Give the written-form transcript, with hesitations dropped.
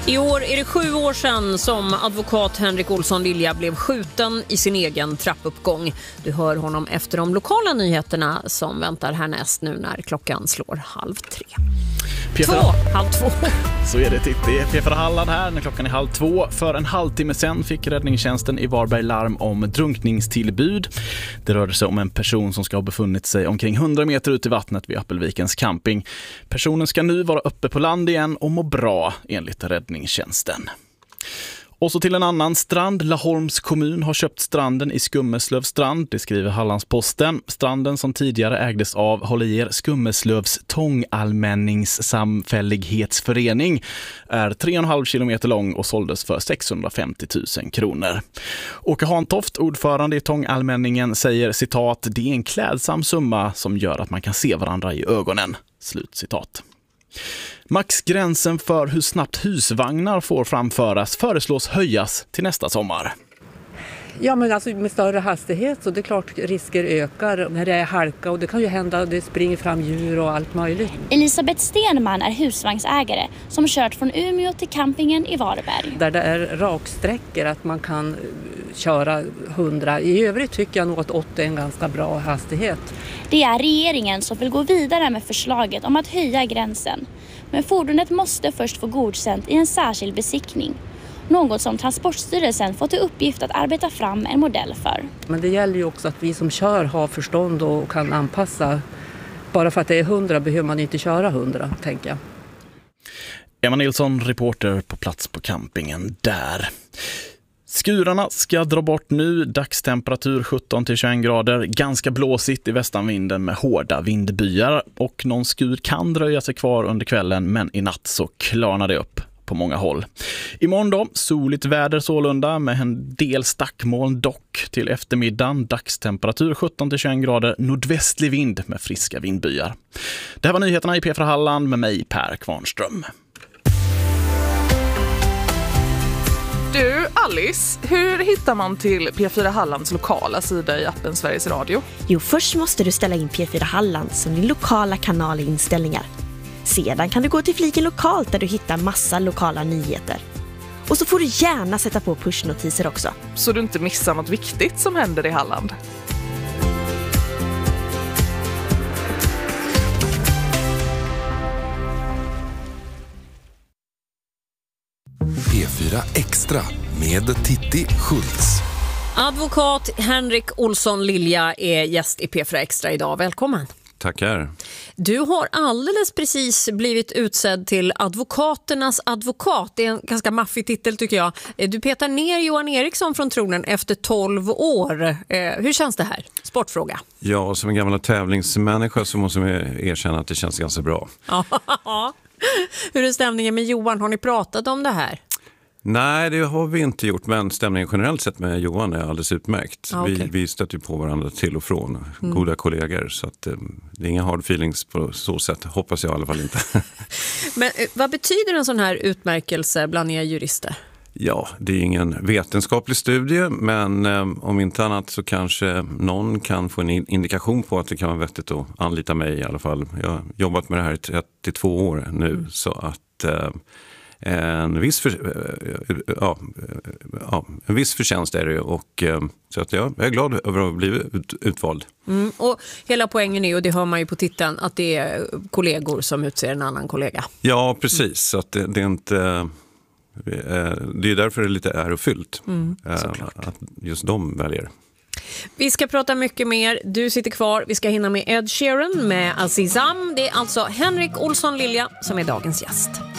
I år är det 7 år sedan som advokat Henrik Olsson Lilja blev skjuten i sin egen trappuppgång. Du hör honom efter de lokala nyheterna som väntar härnäst nu när klockan slår 2:30. 2:30. Så är det Titti. P4 Halland här när klockan är 1:30. För en halvtimme sedan fick räddningstjänsten i Varberg larm om drunkningstillbud. Det rörde sig om en person som ska ha befunnit sig omkring 100 meter ut i vattnet vid Appelvikens camping. Personen ska nu vara uppe på land igen och må bra enligt räddningstjänsten. Och så till en annan strand. Laholms kommun har köpt stranden i Skummeslövs strand, det skriver Hallandsposten. Stranden som tidigare ägdes av, håll i er, Skummeslövs Tångallmänningssamfällighetsförening är 3,5 kilometer lång och såldes för 650 000 kronor. Åke Hantoft, ordförande i Tångallmänningen, säger citat, det är en klädsam summa som gör att man kan se varandra i ögonen. Slut citat. Maxgränsen för hur snabbt husvagnar får framföras föreslås höjas till nästa sommar. Ja, men alltså med större hastighet så det är klart risker ökar när det är halka och det kan ju hända att det springer fram djur och allt möjligt. Elisabeth Stenman är husvagnsägare som kört från Umeå till campingen i Varberg. Där det är raksträckor att man kan köra 100. I övrigt tycker jag nog att 80 är en ganska bra hastighet. Det är regeringen som vill gå vidare med förslaget om att höja gränsen. Men fordonet måste först få godkänt i en särskild besiktning. Något som Transportstyrelsen fått till uppgift att arbeta fram en modell för. Men det gäller ju också att vi som kör har förstånd och kan anpassa. Bara för att det är 100 behöver man inte köra 100, tänker jag. Emma Nilsson, reporter på plats på campingen där. Skurarna ska dra bort nu, dagstemperatur 17-21 grader, ganska blåsigt i västanvinden med hårda vindbyar och någon skur kan dröja sig kvar under kvällen, men i natt så klarnar det upp på många håll. Imorgon då, soligt väder sålunda med en del stackmoln dock till eftermiddagen, dagstemperatur 17-21 grader, nordvästlig vind med friska vindbyar. Det här var nyheterna i P4 Halland med mig Per Kvarnström. Du, Alice, hur hittar man till P4 Hallands lokala sida i appen Sveriges Radio? Jo, först måste du ställa in P4 Halland som din lokala kanal i inställningar. Sedan kan du gå till fliken lokalt där du hittar massa lokala nyheter. Och så får du gärna sätta på pushnotiser också. Så du inte missar något viktigt som händer i Halland. P4 Extra med Titti Schultz. Advokat Henrik Olsson Lilja är gäst i P4 Extra idag. Välkommen. Tackar. Du har alldeles precis blivit utsedd till advokaternas advokat. Det är en ganska maffig titel tycker jag. Du petar ner Johan Eriksson från tronen efter 12 år. Hur känns det här? Sportfråga. Ja, som en gammal tävlingsmänniska så måste jag erkänna att det känns ganska bra. Hur är stämningen med Johan? Har ni pratat om det här? Nej, det har vi inte gjort, men stämningen generellt sett med Johan är alldeles utmärkt. Vi stöter på varandra till och från, goda kollegor, så att det är inga hard feelings på så sätt, hoppas jag i alla fall inte. Men vad betyder en sån här utmärkelse bland er jurister? Ja, det är ingen vetenskaplig studie, men om inte annat så kanske någon kan få en indikation på att det kan vara vettigt att anlita mig i alla fall. Jag har jobbat med det här i 32 år nu, så att en viss förtjänst är det, och så att jag är glad över att bli utvald. Och hela poängen är, och det hör man ju på titeln, att det är kollegor som utser en annan kollega. Ja, precis. Så att det är inte... Det är därför det är lite ärofyllt att just de väljer. Vi ska prata mycket mer. Du sitter kvar. Vi ska hinna med Ed Sheeran med Azizam. Det är alltså Henrik Olsson Lilja som är dagens gäst.